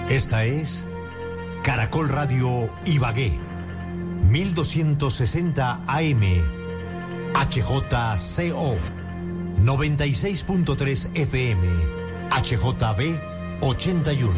Esta es Caracol Radio Ibagué, 1260 AM, HJCO, 96.3 FM, HJB 81.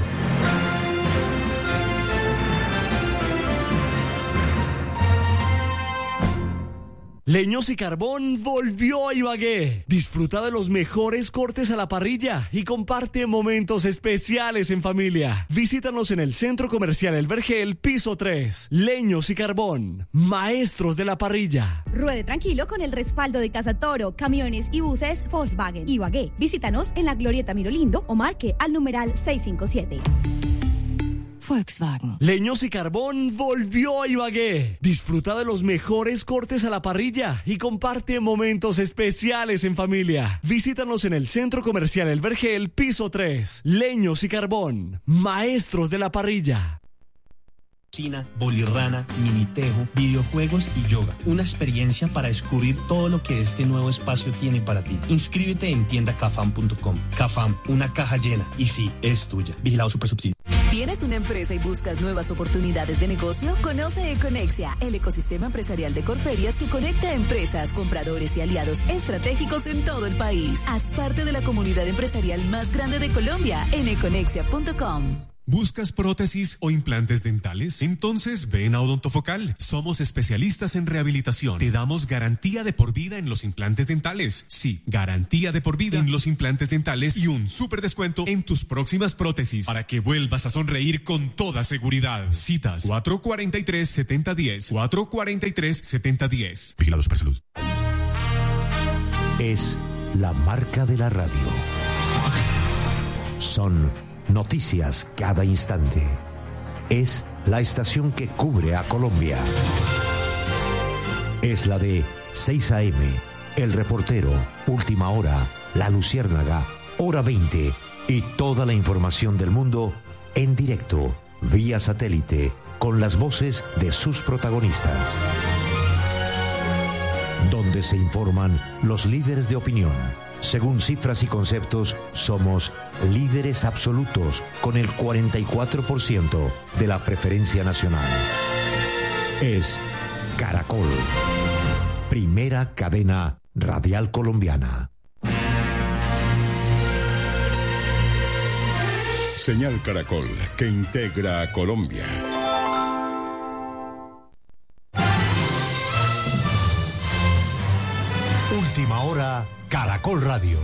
Leños y Carbón volvió a Ibagué. Disfruta de los mejores cortes a la parrilla y comparte momentos especiales en familia. Visítanos en el Centro Comercial El Vergel, piso 3. Leños y Carbón, maestros de la parrilla. Ruede tranquilo con el respaldo de Casa Toro, camiones y buses Volkswagen Ibagué. Visítanos en la Glorieta Mirolindo o marque al numeral 657. Volkswagen. Leños y Carbón volvió a Ibagué. Disfruta de los mejores cortes a la parrilla y comparte momentos especiales en familia. Visítanos en el Centro Comercial El Vergel, piso 3. Leños y Carbón, maestros de la parrilla. Cocina, bolirrana, minitejo, videojuegos y yoga. Una experiencia para descubrir todo lo que este nuevo espacio tiene para ti. Inscríbete en tiendacafam.com. Cafam, una caja llena. Y sí, es tuya. Vigilado Supersubsidio. ¿Tienes una empresa y buscas nuevas oportunidades de negocio? Conoce Econexia, el ecosistema empresarial de Corferias que conecta a empresas, compradores y aliados estratégicos en todo el país. Haz parte de la comunidad empresarial más grande de Colombia en econexia.com. ¿Buscas prótesis o implantes dentales? Entonces ven a Odontofocal. Somos especialistas en rehabilitación. Te damos garantía de por vida en los implantes dentales. Sí, garantía de por vida en los implantes dentales y un súper descuento en tus próximas prótesis para que vuelvas a sonreír con toda seguridad. Citas 443-7010. 443-7010. Vigilado Supersalud. Es la marca de la radio. Son noticias cada instante. Es la estación que cubre a Colombia. Es la de 6 AM, El Reportero, Última Hora, La Luciérnaga, Hora 20 y toda la información del mundo en directo, vía satélite, con las voces de sus protagonistas. Donde se informan los líderes de opinión. Según cifras y conceptos, somos líderes absolutos con el 44% de la preferencia nacional. Es Caracol, primera cadena radial colombiana. Señal Caracol, que integra a Colombia. Última hora, Caracol Radio.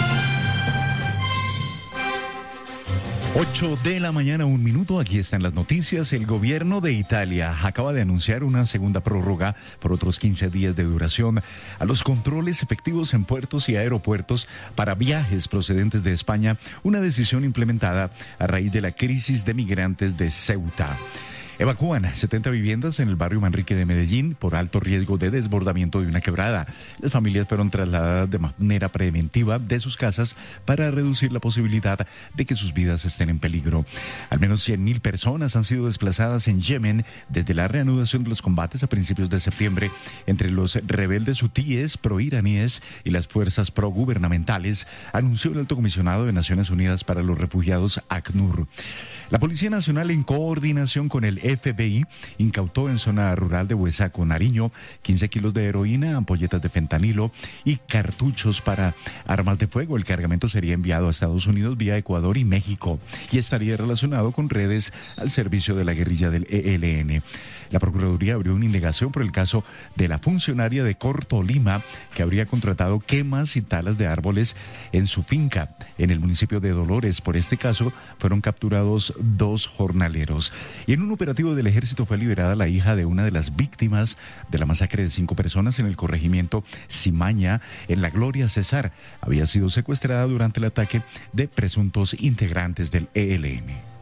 8 de la mañana, 1 minuto. Aquí están las noticias. El gobierno de Italia acaba de anunciar una segunda prórroga por otros 15 días de duración a los controles efectivos en puertos y aeropuertos para viajes procedentes de España, una decisión implementada a raíz de la crisis de migrantes de Ceuta. Evacúan 70 viviendas en el barrio Manrique de Medellín por alto riesgo de desbordamiento de una quebrada. Las familias fueron trasladadas de manera preventiva de sus casas para reducir la posibilidad de que sus vidas estén en peligro. Al menos 100.000 personas han sido desplazadas en Yemen desde la reanudación de los combates a principios de septiembre entre los rebeldes hutíes proiraníes y las fuerzas progubernamentales, anunció el alto comisionado de Naciones Unidas para los Refugiados, ACNUR. La Policía Nacional, en coordinación con el FBI, incautó en zona rural de Huesaco, Nariño, 15 kilos de heroína, ampolletas de fentanilo y cartuchos para armas de fuego. El cargamento sería enviado a Estados Unidos vía Ecuador y México y estaría relacionado con redes al servicio de la guerrilla del ELN. La Procuraduría abrió una indagación por el caso de la funcionaria de Cortolima que habría contratado quemas y talas de árboles en su finca en el municipio de Dolores. Por este caso fueron capturados 2 jornaleros. Y en un operativo del ejército fue liberada la hija de una de las víctimas de la masacre de 5 personas en el corregimiento Cimaña, en La Gloria, Cesar. Había sido secuestrada durante el ataque de presuntos integrantes del ELN.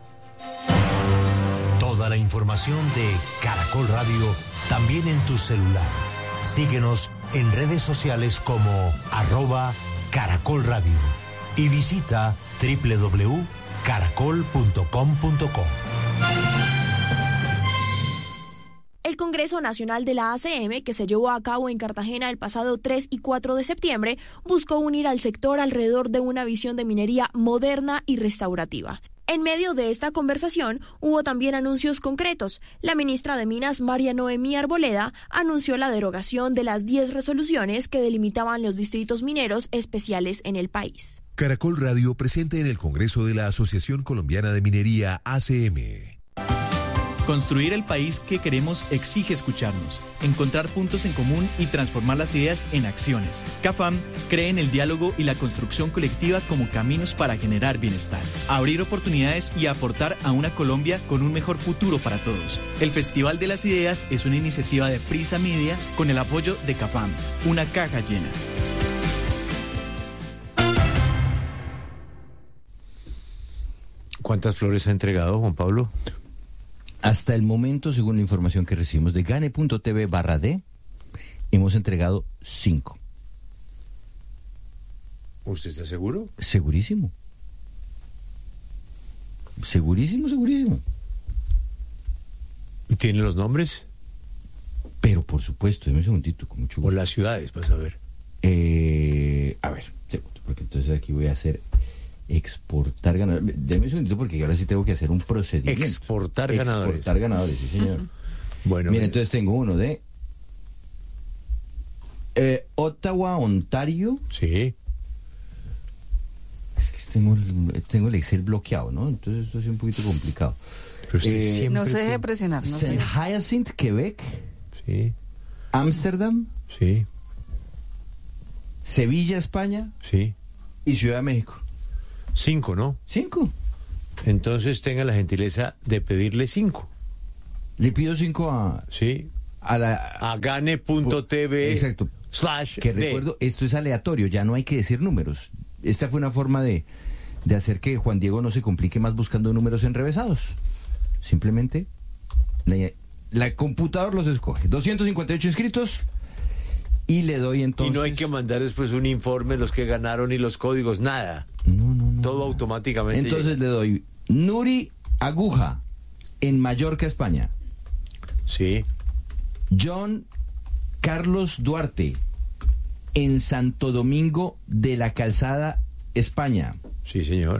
Toda la información de Caracol Radio también en tu celular. Síguenos en redes sociales como @Caracol Radio y visita www.caracol.com.co. El Congreso Nacional de la ACM, que se llevó a cabo en Cartagena el pasado 3 y 4 de septiembre, buscó unir al sector alrededor de una visión de minería moderna y restaurativa. En medio de esta conversación hubo también anuncios concretos. La ministra de Minas, María Noemí Arboleda, anunció la derogación de las 10 resoluciones que delimitaban los distritos mineros especiales en el país. Caracol Radio presente en el Congreso de la Asociación Colombiana de Minería, ACM. Construir el país que queremos exige escucharnos, encontrar puntos en común y transformar las ideas en acciones. CAFAM cree en el diálogo y la construcción colectiva como caminos para generar bienestar, abrir oportunidades y aportar a una Colombia con un mejor futuro para todos. El Festival de las Ideas es una iniciativa de Prisa Media con el apoyo de CAFAM, una caja llena. ¿Cuántas flores ha entregado, Juan Pablo? Hasta el momento, según la información que recibimos de gane.tv/d, hemos entregado 5. ¿Usted está seguro? Segurísimo. Segurísimo. ¿Tiene los nombres? Pero por supuesto, deme un segundito, con mucho gusto. O las ciudades, vas a ver. A ver, segundo, porque entonces aquí voy a hacer exportar ganadores. Deme un segundito porque ahora sí tengo que hacer un procedimiento. Exportar ganadores, sí señor. Bueno, mira, entonces tengo uno de Ottawa, Ontario. Sí. Es que tengo el Excel bloqueado, ¿no? Entonces esto es un poquito complicado. Pero no se deje presionar. Saint Hyacinthe, Quebec. Sí. Ámsterdam. Sí. Sevilla, España. Sí. Y Ciudad de México. 5, ¿no? 5. Entonces tenga la gentileza de pedirle 5. Le pido 5 a... Sí. A gane.tv. Exacto. Que recuerdo, esto es aleatorio, ya no hay que decir números. Esta fue una forma de hacer que Juan Diego no se complique más buscando números enrevesados. Simplemente la computadora los escoge. 258 inscritos y le doy entonces... Y no hay que mandar después un informe, los que ganaron y los códigos, nada. No. Todo automáticamente. Entonces le doy Nuri Aguja en Mallorca, España. Sí. John Carlos Duarte en Santo Domingo de la Calzada, España. Sí, señor.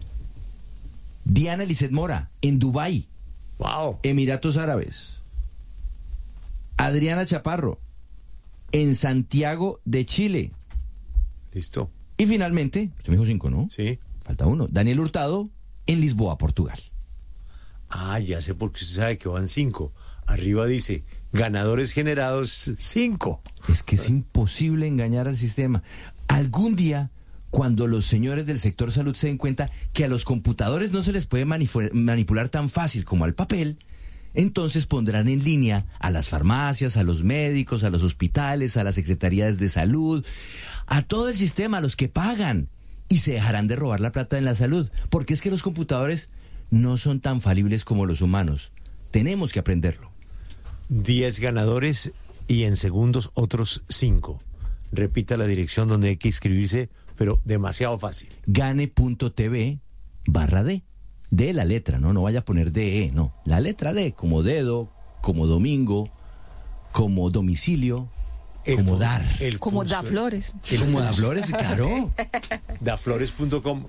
Diana Lizeth Mora en Dubái. Wow. Emiratos Árabes. Adriana Chaparro en Santiago de Chile. Listo. Y finalmente, usted me dijo 5, ¿no? Sí. Falta uno. Daniel Hurtado en Lisboa, Portugal. Ah, ya sé por qué usted sabe que van 5. Arriba dice, ganadores generados 5. Es que es imposible engañar al sistema. Algún día, cuando los señores del sector salud se den cuenta que a los computadores no se les puede manipular tan fácil como al papel, entonces pondrán en línea a las farmacias, a los médicos, a los hospitales, a las secretarías de salud, a todo el sistema, a los que pagan, y se dejarán de robar la plata en la salud, porque es que los computadores no son tan falibles como los humanos. Tenemos que aprenderlo. 10 ganadores y en segundos otros 5. Repita la dirección donde hay que inscribirse, pero demasiado fácil. Gane.tv/d. De la letra, ¿no? No vaya a poner DE, no. La letra D, como dedo, como domingo, como domicilio, como dar. Como Daflores. Como Daflores, claro. Daflores.com.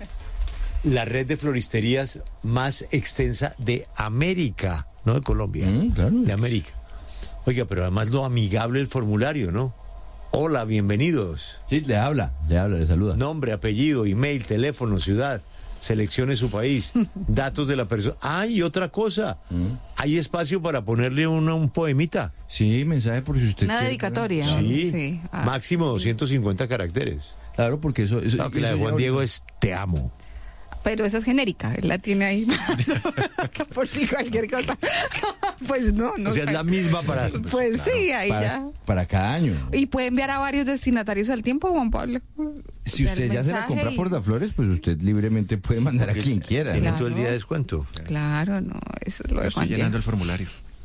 La red de floristerías más extensa de América, no de Colombia, claro. De América. Oiga, pero además lo amigable el formulario, ¿no? Hola, bienvenidos. Sí, le saluda. Nombre, apellido, email, teléfono, ciudad. Seleccione su país, datos de la persona. Y otra cosa, hay espacio para ponerle un poemita. Sí, mensaje por si usted una dedicatoria. Sí. Máximo 250 caracteres. Claro, porque eso claro, que la de Juan Diego es te amo. Pero esa es genérica, él la tiene ahí por si cualquier cosa. Pues no. O sea, es la misma para... Pues claro, sí, ahí ya. Para cada año. Y puede enviar a varios destinatarios al tiempo, Juan Pablo. Si usted ya se la compra por Daflores, pues usted libremente puede mandar a quien quiera. Tiene todo el día de descuento. Claro, no, eso es lo de Juan Estoy llenando el formulario.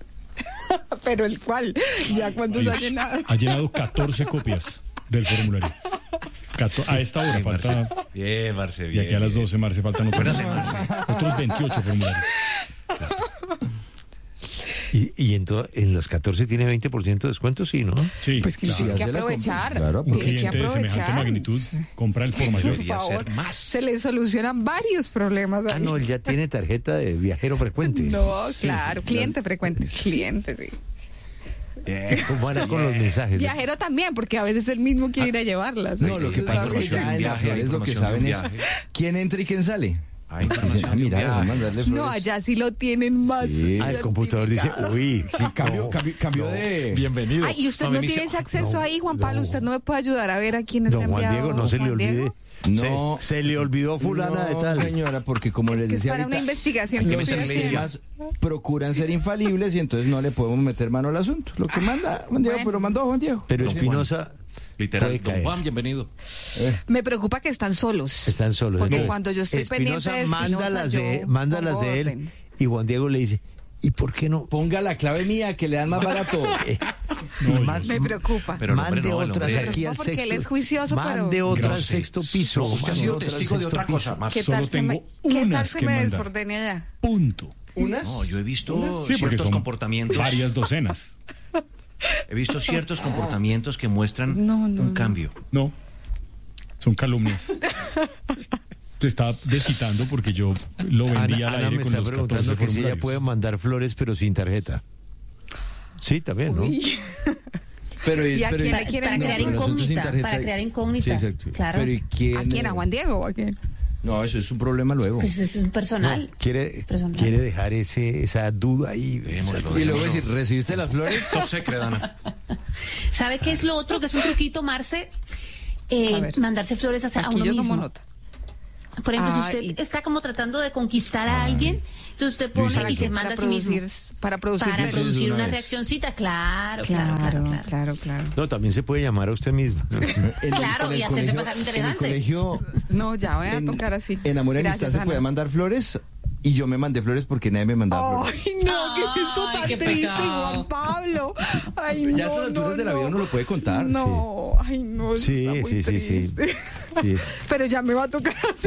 Pero el cual, ¿ya cuántos ha llenado? Ha llenado 14 copias del formulario. A esta hora bien, falta... Marce. Bien, Marce, bien. Y aquí a las 12, Marce, faltan otros 28 formularios. Y en las 14 tiene 20% de descuento, sí, ¿no? Sí. Pues que tiene que aprovechar. Claro, un cliente de semejante magnitud compra el por mayor. Por favor, se le solucionan varios problemas ahí. No, él ya tiene tarjeta de viajero frecuente. No, claro, cliente frecuente, cliente, sí. ¿Cómo era con los mensajes? Viajero también, porque a veces él mismo quiere ir a llevarlas. No, lo que pasa es que ya en las flores lo que saben es quién entra y quién sale. Mira, no, allá sí lo tienen más. Sí. El computador dice, uy, sí, cambio de... Bienvenido. Ay, y usted no tiene ese acceso ahí, Juan Pablo, usted no me puede ayudar a ver a quién es Don Juan Diego, no se le olvide. No, se le olvidó fulana de tal. Señora, porque como les decía para ahorita, una investigación que estoy haciendo. Procuran ser infalibles y entonces no le podemos meter mano al asunto. Lo que manda Juan Diego, pero mandó Juan Diego. Pero Espinosa... Literal, don Juan, bienvenido. Me preocupa que están solos. Están solos. Porque Entonces, cuando yo estoy pendiente de Espinosa, manda las de él y Juan Diego le dice, ¿y por qué no? Ponga la clave mía que le dan más barato. Me preocupa. Pero mande otras aquí al sexto. Porque él es juicioso, mande otras al sexto piso. No, usted ha sido testigo de otra cosa más. Solo tengo ¿Qué tal unas se que me mandar. desordene allá? Punto. ¿Unas? No, yo he visto Sí, ciertos comportamientos. Varias docenas. He visto ciertos comportamientos que muestran un cambio. No, son calumnias. Se está desquitando porque yo lo vendía al aire me con está los 14 preguntando que si ella formularios. puede mandar flores pero sin tarjeta. Sí, también, ¿no? Pero, ¿Y a quién le quieren para crear incógnita. Sí, exacto. Claro. Pero ¿y quién? ¿A quién? ¿A Juan Diego o a quién? No, eso es un problema luego. Pues eso es personal. No, quiere dejar esa duda ahí. Y luego decir, ¿recibiste las flores? Top secret, Ana. ¿Sabe qué es lo otro? Que es un truquito, Marce. Mandarse flores a uno mismo. Nota. Por ejemplo, si usted está como tratando de conquistar a alguien, entonces usted pone y se manda a sí mismo. Para producir una reaccioncita, claro. No, también se puede llamar a usted mismo. Claro, y hacerse pasar interesante. En el colegio... No, ya voy a tocar así. En Amor y Amistad se podía mandar flores y yo me mandé flores porque nadie me mandaba flores. Ay, no, ¿qué es esto tan triste, Juan Pablo? Ay, ya a estas alturas de la vida uno lo puede contar. No, ay, no, sí, está muy triste. Sí. Pero ya me va a tocar hacer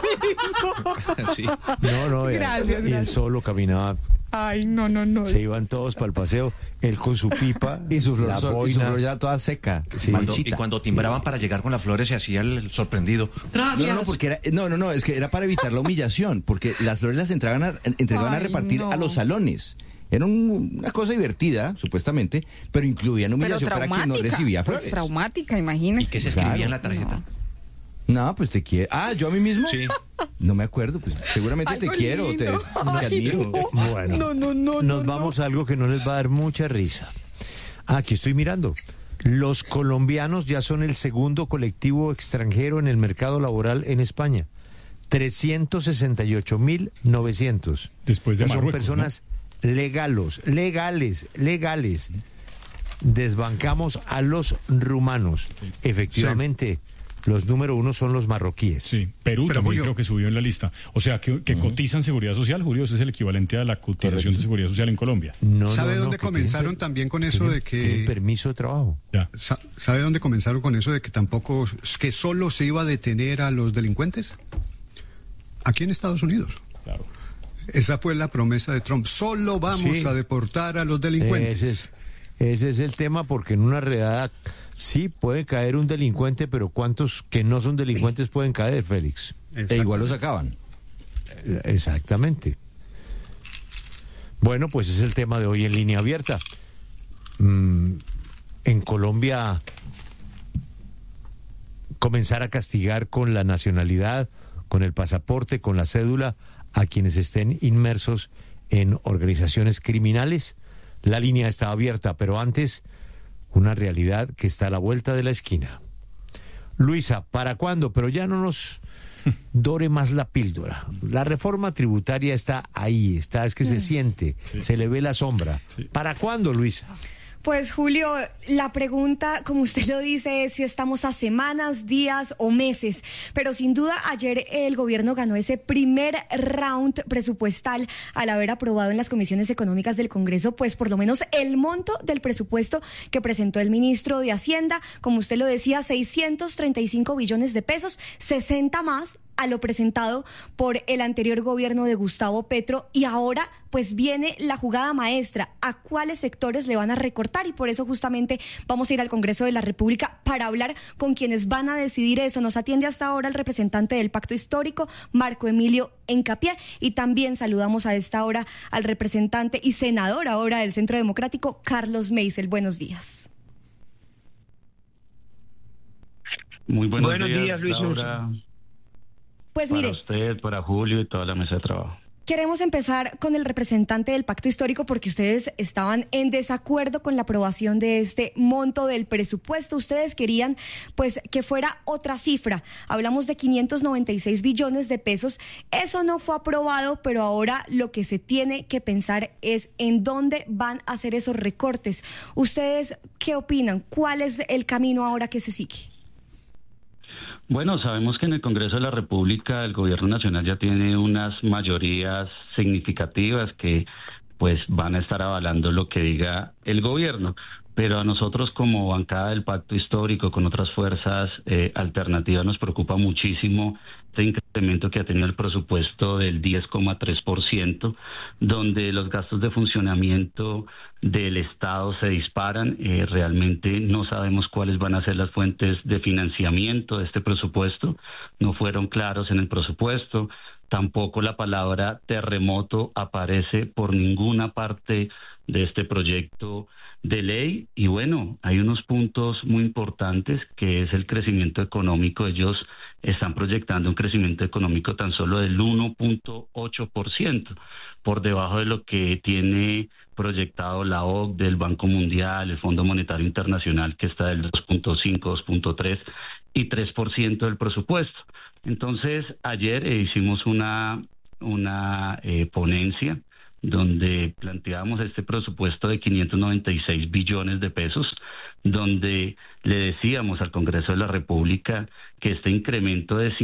lo mismo. Sí. No, Gracias. Y él solo caminaba. Ay, no. Se iban todos para el paseo, él con su pipa y su flor, la boina, y su ya toda seca. Sí. Y cuando timbraban para llegar con las flores se hacía el sorprendido. Gracias. No, porque era, es que era para evitar la humillación, porque las flores las entregaban a repartir a los salones. Era una cosa divertida, supuestamente, pero incluían humillación para quien no recibía flores. Pues traumática, imagínese. ¿Y qué se escribía en la tarjeta? No, pues te quiero. ¿Yo a mí mismo? Sí. No me acuerdo, pues seguramente te quiero, te admiro. No. Bueno, nos vamos a algo que no les va a dar mucha risa. Aquí estoy mirando. Los colombianos ya son el segundo colectivo extranjero en el mercado laboral en España. 368.900. Después de Son Marruecos, personas legales. Desbancamos a los rumanos. Efectivamente. Los número uno son los marroquíes. Sí, Perú también Julio, creo que subió en la lista. O sea, que cotizan seguridad social, Julio, ese es el equivalente a la cotización de seguridad social en Colombia. ¿Sabe dónde comenzaron también con eso de que... Tienen permiso de trabajo. Ya. ¿Sabe dónde comenzaron con eso de que que solo se iba a detener a los delincuentes? Aquí en Estados Unidos. Claro. Esa fue la promesa de Trump. Solo vamos a deportar a los delincuentes. Ese es el tema, porque en una redada... Sí, puede caer un delincuente, pero ¿cuántos que no son delincuentes pueden caer, Félix? E igual los acaban. Exactamente. Bueno, pues es el tema de hoy en Línea Abierta. En Colombia, comenzar a castigar con la nacionalidad, con el pasaporte, con la cédula, a quienes estén inmersos en organizaciones criminales. La línea está abierta, pero antes... una realidad que está a la vuelta de la esquina. Luisa, ¿para cuándo? Pero ya no nos dore más la píldora. La reforma tributaria está ahí, es que se siente, se le ve la sombra. ¿Para cuándo, Luisa? Pues Julio, la pregunta, como usted lo dice, es si estamos a semanas, días o meses. Pero sin duda ayer el gobierno ganó ese primer round presupuestal al haber aprobado en las comisiones económicas del Congreso, pues por lo menos el monto del presupuesto que presentó el ministro de Hacienda, como usted lo decía, 635 billones de pesos, 60 más a lo presentado por el anterior gobierno de Gustavo Petro, y ahora pues viene la jugada maestra, a cuáles sectores le van a recortar, y por eso justamente vamos a ir al Congreso de la República para hablar con quienes van a decidir eso. Nos atiende hasta ahora el representante del Pacto Histórico, Marco Emilio Encapié, y también saludamos a esta hora al representante y senador ahora del Centro Democrático, Carlos Meisel. Buenos días. Muy buenos días, Luis. Laura. Pues para mire, usted, para Julio y toda la mesa de trabajo. Queremos empezar con el representante del Pacto Histórico porque ustedes estaban en desacuerdo con la aprobación de este monto del presupuesto. Ustedes querían pues que fuera otra cifra. Hablamos de 596 billones de pesos. Eso no fue aprobado, pero ahora lo que se tiene que pensar es en dónde van a hacer esos recortes. ¿Ustedes qué opinan? ¿Cuál es el camino ahora que se sigue? Bueno, sabemos que en el Congreso de la República el Gobierno Nacional ya tiene unas mayorías significativas que pues van a estar avalando lo que diga el gobierno, pero a nosotros como bancada del Pacto Histórico con otras fuerzas alternativas nos preocupa muchísimo este incremento que ha tenido el presupuesto del 10,3%, donde los gastos de funcionamiento del Estado se disparan. Realmente no sabemos cuáles van a ser las fuentes de financiamiento de este presupuesto, no fueron claros en el presupuesto, tampoco la palabra terremoto aparece por ninguna parte de este proyecto de ley. Y bueno, hay unos puntos muy importantes que es el crecimiento económico. Ellos están proyectando un crecimiento económico tan solo del 1.8%, por debajo de lo que tiene proyectado la OCDE, el Banco Mundial, el Fondo Monetario Internacional, que está del 2.5, 2.3 y 3% del presupuesto. Entonces, ayer hicimos una ponencia donde planteábamos este presupuesto de 596 billones de pesos, donde le decíamos al Congreso de la República que este incremento de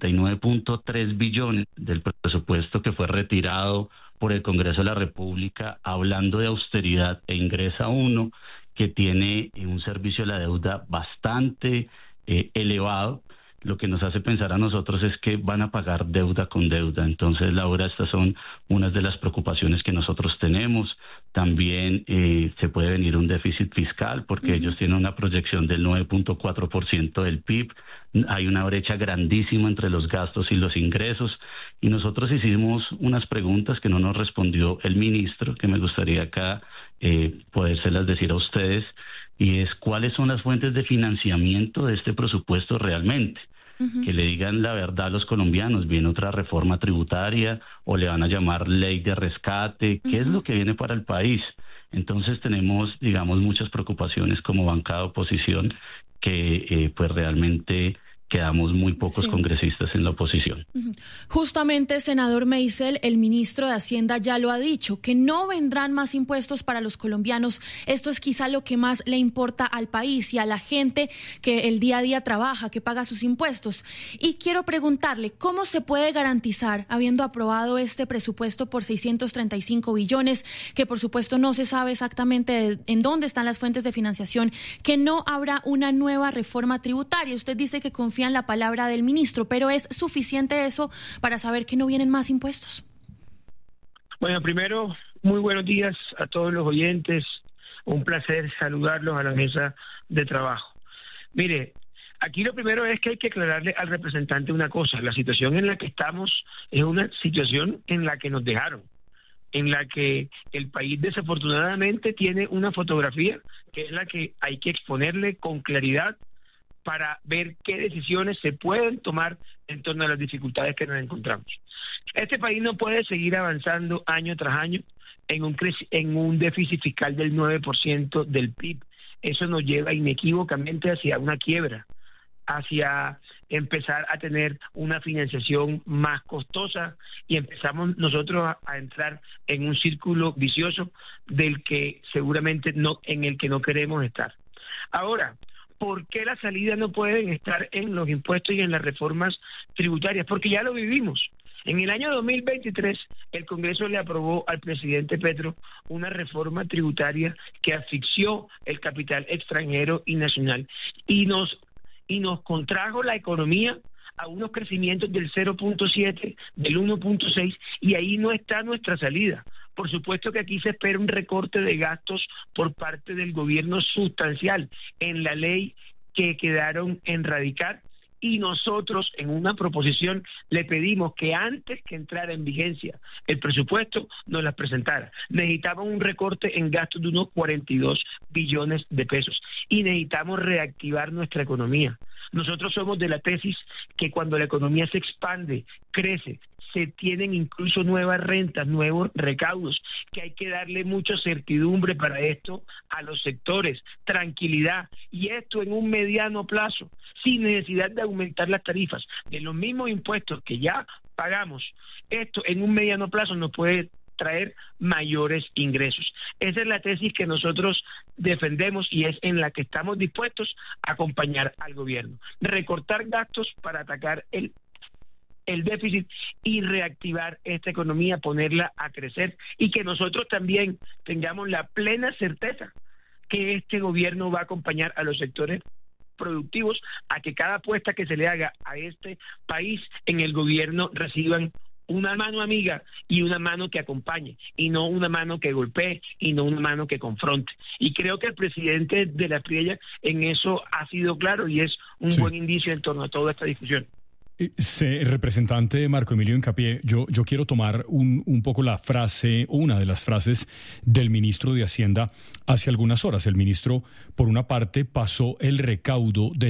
59.3 billones del presupuesto que fue retirado por el Congreso de la República, hablando de austeridad, e ingresa uno que tiene un servicio de la deuda bastante elevado, lo que nos hace pensar a nosotros es que van a pagar deuda con deuda. Entonces, Laura, estas son unas de las preocupaciones que nosotros tenemos. También se puede venir un déficit fiscal porque ellos tienen una proyección del 9.4% del PIB. Hay una brecha grandísima entre los gastos y los ingresos. Y nosotros hicimos unas preguntas que no nos respondió el ministro, que me gustaría acá podérselas decir a ustedes, y es cuáles son las fuentes de financiamiento de este presupuesto realmente. Que le digan la verdad a los colombianos, ¿viene otra reforma tributaria o le van a llamar ley de rescate? ¿Qué es lo que viene para el país? Entonces tenemos, digamos, muchas preocupaciones como bancada de oposición que pues realmente quedamos muy pocos congresistas en la oposición. Justamente, senador Meisel, el ministro de Hacienda ya lo ha dicho, que no vendrán más impuestos para los colombianos. Esto es quizá lo que más le importa al país y a la gente que el día a día trabaja, que paga sus impuestos. Y quiero preguntarle, ¿cómo se puede garantizar, habiendo aprobado este presupuesto por 635 billones, que por supuesto no se sabe exactamente en dónde están las fuentes de financiación, que no habrá una nueva reforma tributaria? Usted dice que confía en la palabra del ministro, pero ¿es suficiente eso para saber que no vienen más impuestos? Bueno, primero, muy buenos días a todos los oyentes. Un placer saludarlos a la mesa de trabajo. Mire, aquí lo primero es que hay que aclararle al representante una cosa. La situación en la que estamos es una situación en la que nos dejaron, en la que el país desafortunadamente tiene una fotografía que es la que hay que exponerle con claridad para ver qué decisiones se pueden tomar en torno a las dificultades que nos encontramos. Este país no puede seguir avanzando año tras año en un déficit fiscal del 9% del PIB. Eso nos lleva inequívocamente hacia una quiebra, hacia empezar a tener una financiación más costosa, y empezamos nosotros a entrar en un círculo vicioso del que seguramente en el que no queremos estar. Ahora, ¿por qué las salidas no pueden estar en los impuestos y en las reformas tributarias? Porque ya lo vivimos. En el año 2023, el Congreso le aprobó al presidente Petro una reforma tributaria que asfixió el capital extranjero y nacional y nos contrajo la economía a unos crecimientos del 0.7, del 1.6, y ahí no está nuestra salida. Por supuesto que aquí se espera un recorte de gastos por parte del gobierno sustancial en la ley que quedaron en radicar, y nosotros en una proposición le pedimos que antes que entrara en vigencia el presupuesto nos las presentara. Necesitamos un recorte en gastos de unos 42 billones de pesos y necesitamos reactivar nuestra economía. Nosotros somos de la tesis que cuando la economía se expande, crece, se tienen incluso nuevas rentas, nuevos recaudos, que hay que darle mucha certidumbre para esto a los sectores, tranquilidad, y esto en un mediano plazo, sin necesidad de aumentar las tarifas de los mismos impuestos que ya pagamos. Esto en un mediano plazo nos puede traer mayores ingresos. Esa es la tesis que nosotros defendemos y es en la que estamos dispuestos a acompañar al gobierno. Recortar gastos para atacar el déficit y reactivar esta economía, ponerla a crecer, y que nosotros también tengamos la plena certeza que este gobierno va a acompañar a los sectores productivos a que cada apuesta que se le haga a este país en el gobierno reciban una mano amiga y una mano que acompañe, y no una mano que golpee, y no una mano que confronte. Y creo que el presidente de la Priella en eso ha sido claro y es un buen indicio en torno a toda esta discusión. Representante Marco Emilio Hincapié, yo quiero tomar un poco la frase, una de las frases del ministro de Hacienda hace algunas horas. El ministro, por una parte, pasó el recaudo de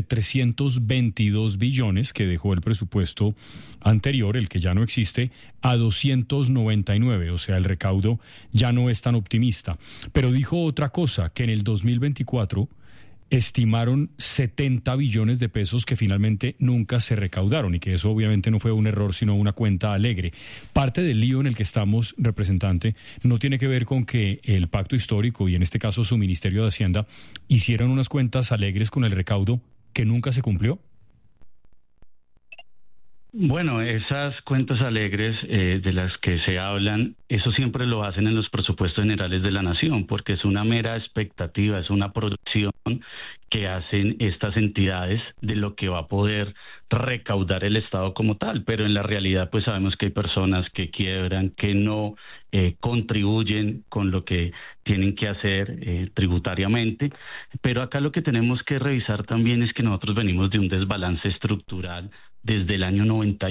322 billones que dejó el presupuesto anterior, el que ya no existe, a 299, o sea, el recaudo ya no es tan optimista. Pero dijo otra cosa, que en el 2024... estimaron 70 billones de pesos que finalmente nunca se recaudaron, y que eso obviamente no fue un error sino una cuenta alegre. Parte del lío en el que estamos, representante, no tiene que ver con que el pacto histórico y en este caso su Ministerio de Hacienda hicieron unas cuentas alegres con el recaudo que nunca se cumplió. Bueno, esas cuentas alegres de las que se hablan, eso siempre lo hacen en los presupuestos generales de la nación, porque es una mera expectativa, es una proyección que hacen estas entidades de lo que va a poder recaudar el Estado como tal, pero en la realidad pues sabemos que hay personas que quiebran, que no contribuyen con lo que tienen que hacer tributariamente, pero acá lo que tenemos que revisar también es que nosotros venimos de un desbalance estructural desde el año 91.